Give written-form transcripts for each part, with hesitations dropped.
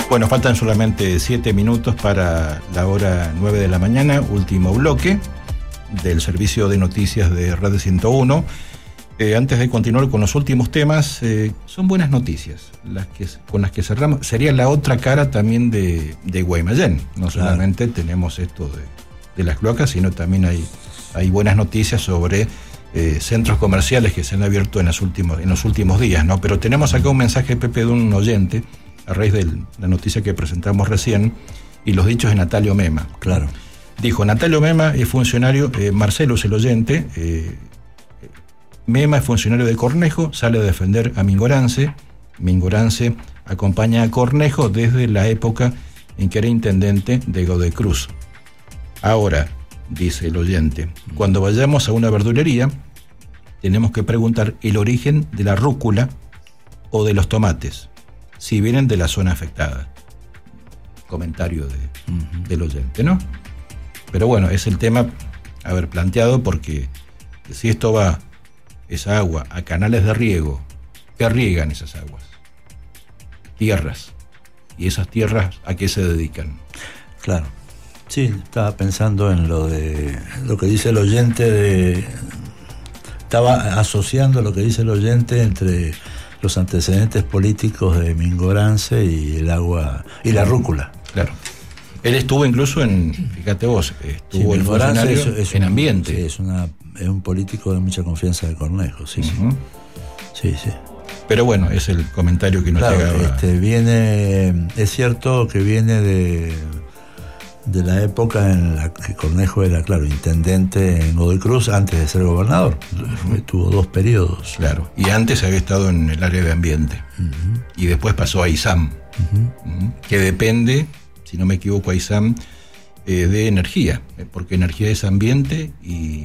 Bueno, faltan solamente 7 minutos para la hora 9 de la mañana, último bloque del servicio de noticias de Radio 101. Antes de continuar con los últimos temas, son buenas noticias con las que cerramos. Sería la otra cara también de Guaymallén. No solamente tenemos esto de las cloacas, sino también hay buenas noticias sobre centros comerciales que se han abierto en los últimos días, ¿no? Pero tenemos acá un mensaje, Pepe, de un oyente a raíz de la noticia que presentamos recién y los dichos de Natalio Mema. Claro. Dijo, Natalio Mema es funcionario, Marcelo es el oyente, Mema es funcionario de Cornejo, sale a defender a Mingorance. Mingorance acompaña a Cornejo desde la época en que era intendente de Godoy Cruz. Ahora, dice el oyente, cuando vayamos a una verdulería, tenemos que preguntar el origen de la rúcula o de los tomates, si vienen de la zona afectada. Comentario del oyente, ¿no? Pero bueno, es el tema planteado porque si esto va, esa agua, a canales de riego, ¿qué riegan esas aguas? Tierras. ¿Y esas tierras a qué se dedican? Claro. Sí, estaba pensando en lo que dice el oyente, estaba asociando lo que dice el oyente entre los antecedentes políticos de Mingorance y el agua y la rúcula. Claro. Él estuvo incluso fíjate vos, estuvo en funcionario en ambiente. Sí, es un político de mucha confianza de Cornejo, sí, uh-huh. Sí. Pero bueno, es el comentario que nos llegaba. Es cierto que viene de la época en la que Cornejo era, claro, intendente en Godoy Cruz antes de ser gobernador. Tuvo 2 periodos. Claro, y antes había estado en el área de ambiente. Uh-huh. Y después pasó a ISAM, uh-huh. Que depende, si no me equivoco, a ISAM de energía, porque energía es ambiente y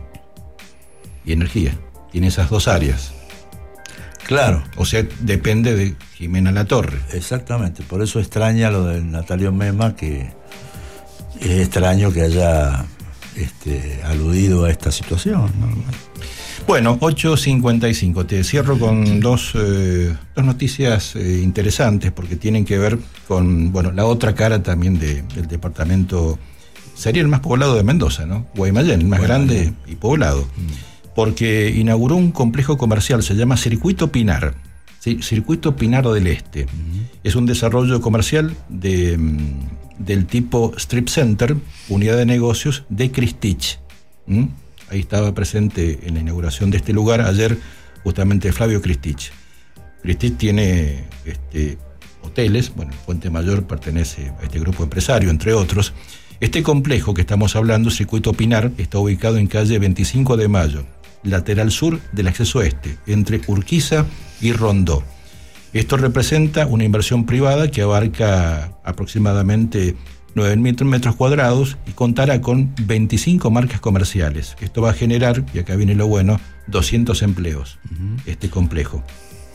energía. Tiene esas 2 áreas. Claro. O sea, depende de Jimena Latorre. Exactamente, por eso extraña lo de Natalio Mema, que es extraño que haya aludido a esta situación, ¿no? Bueno, 8:55. Te cierro con dos noticias interesantes porque tienen que ver con, la otra cara también del departamento. Sería el más poblado de Mendoza, ¿no? Guaymallén, el más grande y poblado. Porque inauguró un complejo comercial, se llama Circuito Pinar. ¿Sí? Circuito Pinar del Este. Es un desarrollo comercial del tipo Strip Center, unidad de negocios de Cristich. Ahí estaba presente en la inauguración de este lugar ayer justamente Flavio Cristich. Cristich tiene hoteles, Puente Mayor pertenece a este grupo empresario, entre otros. Este complejo que estamos hablando, Circuito Pinar, está ubicado en calle 25 de Mayo, lateral sur del acceso este, entre Urquiza y Rondó. Esto representa una inversión privada que abarca aproximadamente 9.000 metros cuadrados y contará con 25 marcas comerciales. Esto va a generar, y acá viene lo bueno, 200 empleos, este complejo.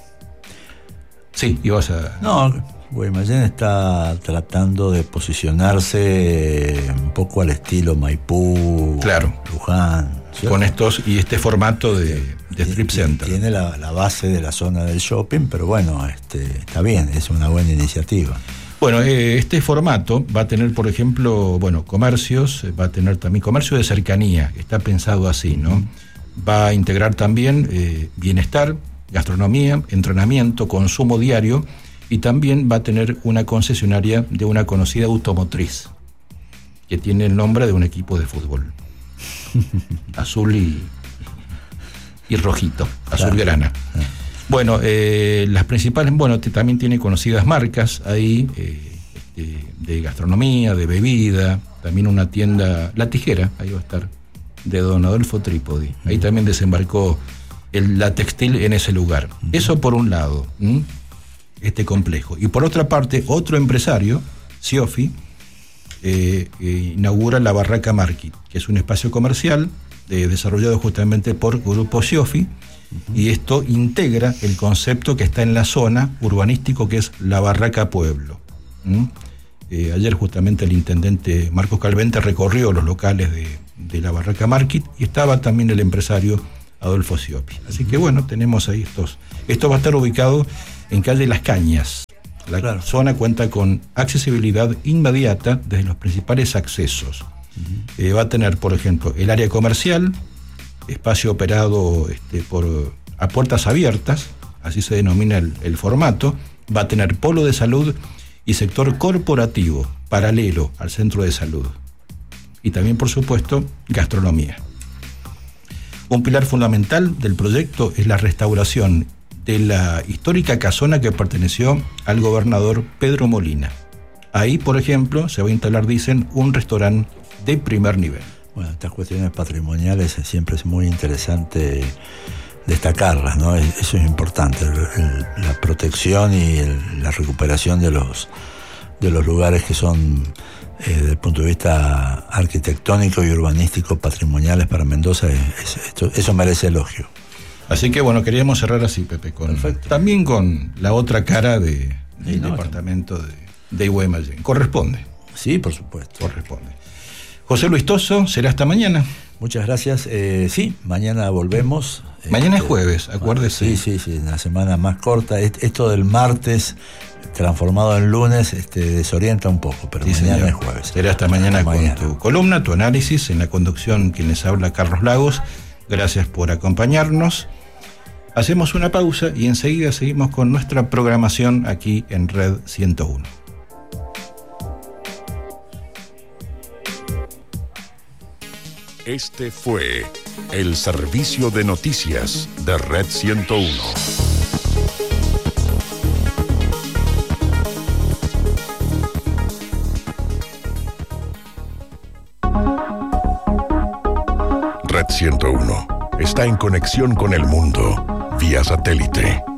Sí, ibas a... No, Guaymallén está tratando de posicionarse un poco al estilo Maipú, claro, Luján, ¿cierto? Con este formato de strip center. Tiene la base de la zona del shopping, pero está bien, es una buena iniciativa. Bueno, este formato va a tener, por ejemplo, comercios, va a tener también comercio de cercanía, está pensado así, ¿no? Va a integrar también bienestar, gastronomía, entrenamiento, consumo diario, y también va a tener una concesionaria de una conocida automotriz, que tiene el nombre de un equipo de fútbol. Azul y rojito, azulgrana. Bueno, las principales, también tiene conocidas marcas ahí, de gastronomía, de bebida, también una tienda, La Tijera, ahí va a estar, de don Adolfo Trípodi. Ahí también desembarcó la textil en ese lugar. Eso por un lado, este complejo. Y por otra parte, otro empresario, Siofi, inaugura la Barraca Market, que es un espacio comercial desarrollado justamente por Grupo Siofi, y esto integra el concepto que está en la zona urbanístico, que es la Barraca Pueblo. Ayer justamente el intendente Marcos Calvente recorrió los locales de la Barraca Market y estaba también el empresario Adolfo Siofi. Así que tenemos ahí estos. Esto va a estar ubicado en calle Las Cañas, La zona cuenta con accesibilidad inmediata desde los principales accesos. Va a tener, por ejemplo, el área comercial, espacio operado a puertas abiertas, así se denomina el formato. Va a tener polo de salud y sector corporativo, paralelo al centro de salud. Y también, por supuesto, gastronomía. Un pilar fundamental del proyecto es la restauración de la histórica casona que perteneció al gobernador Pedro Molina. Ahí, por ejemplo, se va a instalar, dicen, un restaurante de primer nivel. Bueno, estas cuestiones patrimoniales siempre es muy interesante destacarlas, ¿no? Eso es importante, la protección y la recuperación de los lugares que son, desde el punto de vista arquitectónico y urbanístico, patrimoniales para Mendoza. Eso merece elogio. Así que bueno, queríamos cerrar así, Pepe, también con la otra cara del departamento de Guaymallén. ¿Corresponde? Sí, por supuesto. Corresponde. José Luis Toso, será hasta mañana. Muchas gracias. Sí, mañana volvemos. Mañana es jueves, acuérdese. Sí, una semana más corta. Esto del martes transformado en lunes desorienta un poco, pero sí, mañana es jueves. Será hasta mañana con tu columna, tu análisis. En la conducción, quienes habla, Carlos Lagos. Gracias por acompañarnos. Hacemos una pausa y enseguida seguimos con nuestra programación aquí en Red 101. Este fue el servicio de noticias de Red 101. Red 101 está en conexión con el mundo vía satélite.